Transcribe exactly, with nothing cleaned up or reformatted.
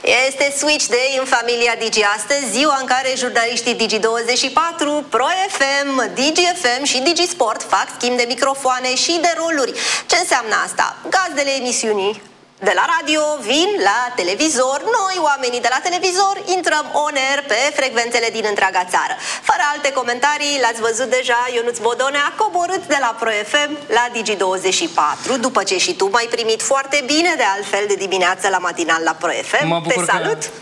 Este Switch Day în familia Digi astăzi, ziua în care jurnaliștii Digi douăzeci și patru, Pro F M, Digi F M și Digi Sport fac schimb de microfoane și de roluri. Ce înseamnă asta? Gazdele emisiunii de la radio vin la televizor, noi, oamenii de la televizor, intrăm on air pe frecvențele din întreaga țară. Fără alte comentarii, l-ați văzut deja, Ionuț Bodone a coborât de la Pro F M la Digi douăzeci și patru, după ce și tu m-ai primit foarte bine, de altfel, de dimineață la matinal la Pro F M. Te salut!